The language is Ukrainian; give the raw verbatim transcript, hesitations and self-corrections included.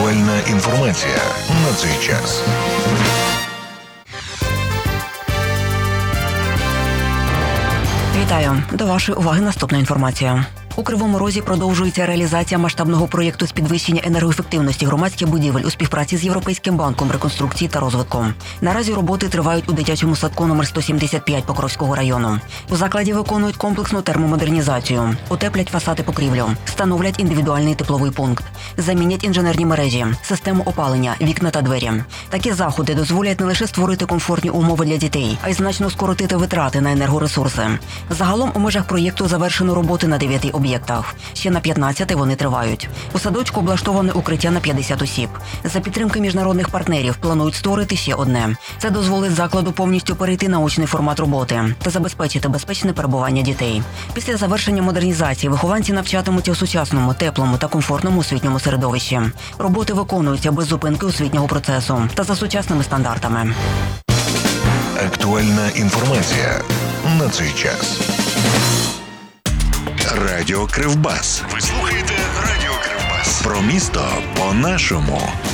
Актуальна інформація на цей час. Вітаю! До вашої уваги наступна інформація. У Кривому Розі продовжується реалізація масштабного проєкту з підвищення енергоефективності громадських будівель у співпраці з Європейським банком реконструкції та розвитку. Наразі роботи тривають у дитячому садку номер сто сімдесят п'ять Покровського району. У закладі виконують комплексну термомодернізацію, утеплять фасади покрівлю, встановлять індивідуальний тепловий пункт, замінять інженерні мережі, систему опалення, вікна та двері. Такі заходи дозволять не лише створити комфортні умови для дітей, а й значно скоротити витрати на енергоресурси. Загалом у межах проєкту завершено роботи на дев'яти об'єктах. об'єктах. Ще на п'ятнадцяти вони тривають. У садочку облаштоване укриття на п'ятдесят осіб. За підтримки міжнародних партнерів планують створити ще одне. Це дозволить закладу повністю перейти на очний формат роботи та забезпечити безпечне перебування дітей. Після завершення модернізації вихованці навчатимуться у сучасному, теплому та комфортному освітньому середовищі. Роботи виконуються без зупинки освітнього процесу та за сучасними стандартами. Актуальна інформація на цей час. Радіо Кривбас. Ви слухаєте Радіо Кривбас. Про місто по-нашому.